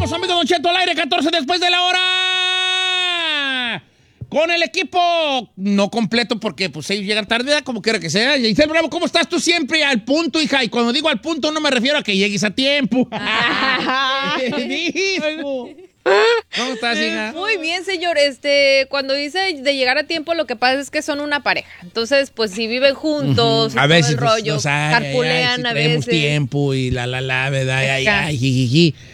Vamos, amigo Don Cheto, al aire, 14 después de la hora. Con el equipo no completo porque pues ellos llegan tarde, ¿verdad? Como quiera que sea. Giselle Bravo, ¿cómo estás tú siempre al punto, hija? Y cuando digo al punto no me refiero a que llegues a tiempo. ¿Cómo estás, hija? Muy bien, señor. Cuando dice de llegar a tiempo, lo que pasa es que son una pareja. Entonces, pues si viven juntos, y a todo veces el rollo, pues, carpulean si a tenemos veces. tiempo y ¿verdad? Ay,